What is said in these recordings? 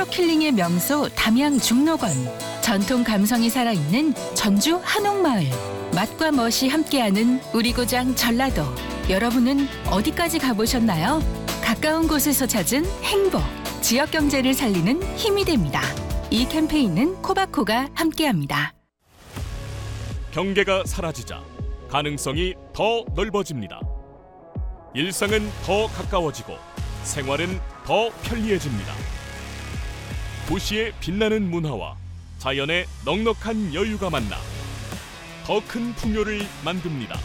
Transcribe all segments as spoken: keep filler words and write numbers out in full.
가족 힐링의 명소 담양 중록원. 전통 감성이 살아있는 전주 한옥마을. 맛과 멋이 함께하는 우리 고장 전라도. 여러분은 어디까지 가보셨나요? 가까운 곳에서 찾은 행복. 지역 경제를 살리는 힘이 됩니다. 이 캠페인은 코바코가 함께합니다. 경계가 사라지자 가능성이 더 넓어집니다. 일상은 더 가까워지고 생활은 더 편리해집니다. 도시의 빛나는 문화와 자연의 넉넉한 여유가 만나 더 큰 풍요를 만듭니다.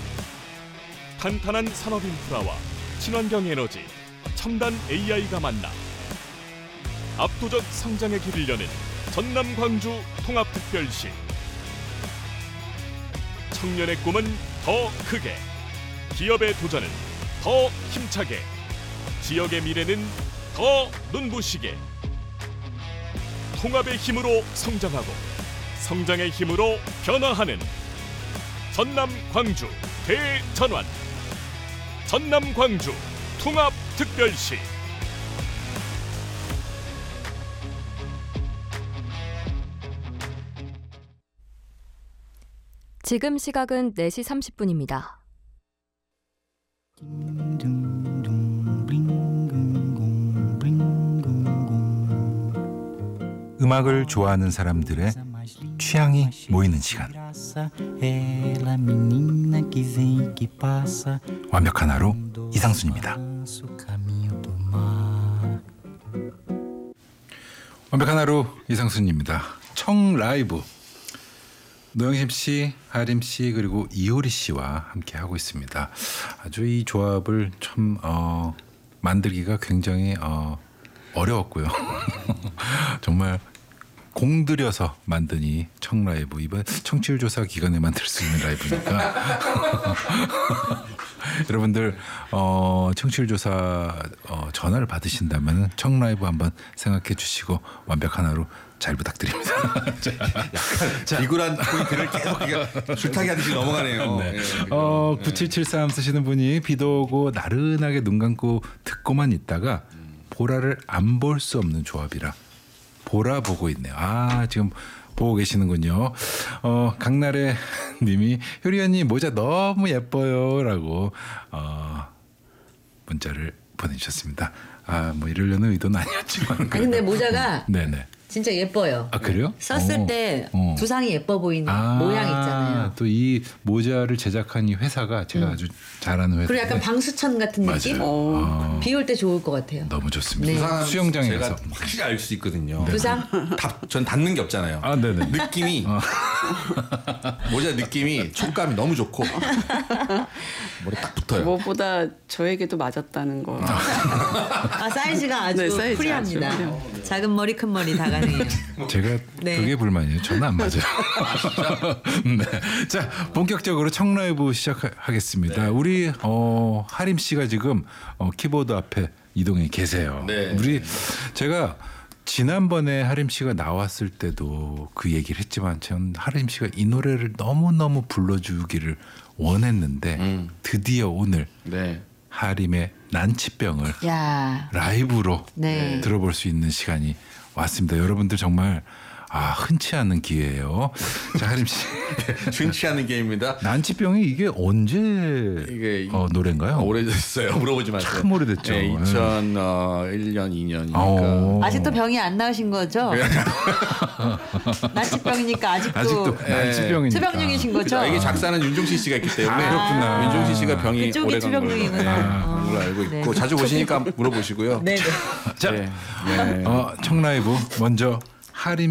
탄탄한 산업 인프라와 친환경 에너지, 첨단 에이아이가 만나 압도적 성장의 길을 여는 전남 광주 통합특별시. 청년의 꿈은 더 크게, 기업의 도전은 더 힘차게, 지역의 미래는 더 눈부시게. 통합의 힘으로 성장하고 성장의 힘으로 변화하는 전남 광주 대전환. 전남 광주 통합특별시. 지금 시각은 네 시 삼십 분입니다. 음악을 좋아하는 사람들의 취향이 모이는 시간. 완벽한 하루 이상순입니다. 완벽한 하루 이상순입니다. 청 라이브. 노영심 씨, 하림 씨 그리고 이효리 씨와 함께 하고 있습니다. 아주 이 조합을 참 어, 만들기가 굉장히 어, 어려웠고요. 정말 공들여서 만든 이 청 라이브. 이번 청취율 조사 기간에 만들 수 있는 라이브니까 여러분들 어, 청취율 조사 어, 전화를 받으신다면 청 라이브 한번 생각해 주시고 완벽한 하루 잘 부탁드립니다. 자, 비굴한 포인트를 계속 줄타기 하듯이 넘어가네요. 네. 네. 어, 구칠칠삼 쓰시는 분이 비도 오고 나른하게 눈 감고 듣고만 있다가 보라를 안 볼 수 없는 조합이라 보라 보고 있네요. 아, 지금 보고 계시는군요. 어, 강나래 님이 효리 언니 모자 너무 예뻐요라고 어, 문자를 보내주셨습니다. 아, 뭐 이러려는 의도는 아니었지만. 아니 근데 모자가 네네. 진짜 예뻐요. 아, 그래요? 썼을 어, 때 어. 두상이 예뻐 보이는 아, 모양 있잖아요. 또 이 모자를 제작한 이 회사가 제가 음. 아주 잘하는 회사. 그리고 약간 방수천 같은 느낌? 맞아요. 어. 비 올 때 좋을 것 같아요. 너무 좋습니다. 네. 부산 수영장에서 제가 확실히 알 수 있거든요. 두상? 다, 전 닿는 게 없잖아요. 아, 네네. 느낌이 어. 모자 느낌이 촉감이 너무 좋고 머리 딱 붙어요. 무엇보다 저에게도 맞았다는 거. 아 사이즈가 아주 네, 사이즈 프리합니다. 아주 작은 머리 큰 머리 다 가능해요. 제가 네. 그게 불만이에요. 저는 안 맞아요. 네. 자, 본격적으로 청라이브 시작하겠습니다. 네. 우리 어, 하림 씨가 지금 어, 키보드 앞에 이동해 계세요. 네. 우리 제가 지난번에 하림 씨가 나왔을 때도 그 얘기를 했지만 전 하림 씨가 이 노래를 너무너무 불러주기를 원했는데 음. 드디어 오늘 네. 하림의 난치병을 야. 라이브로 네. 들어볼 수 있는 시간이 왔습니다. 여러분들 정말 아, 흔치 않은 기회예요. 자, 하림 씨. 흔치 않은 게임입니다. 난치병이 이게 언제 이게 어, 노래인가요? 오래됐어요. 물어보지 마세요. 참 오래됐죠. 네, 이천일 년, 이 년이니까. 어. 아직도 병이 안 나으신 거죠? 난치병이니까 아직도, 아직도 난치병이니까. 투병중이신 거죠? 이게 작사는 윤종신 씨가 있기 때문에 아, 그렇구나. 윤종신 씨가 병이 그쪽이 오래 간 걸로, 투병중이구나. 네, 아. 그런 걸로 알고 있고 네. 자주 보시니까 물어보시고요. 네네. 자, 네. 네. 어, 청라이브 먼저 하림